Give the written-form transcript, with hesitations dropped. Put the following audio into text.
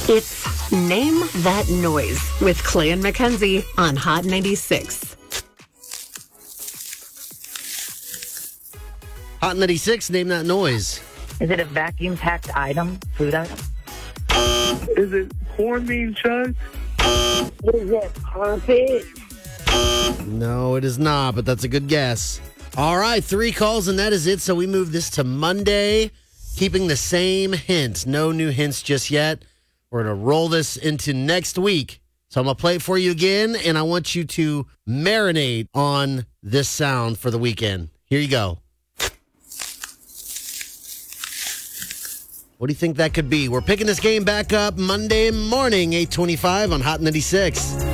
It's Name That Noise with Clay and Mackenzie on Hot 96. Hot 96, name that noise. Is it a vacuum-packed item, food item? Is it corned beef chuck? Is it carpet? No, it is not, but that's a good guess. All right, 3 calls, and that is it. So we move this to Monday, keeping the same hints. No new hints just yet. We're going to roll this into next week. So I'm going to play it for you again, and I want you to marinate on this sound for the weekend. Here you go. What do you think that could be? We're picking this game back up Monday morning, 8:25 on Hot 96.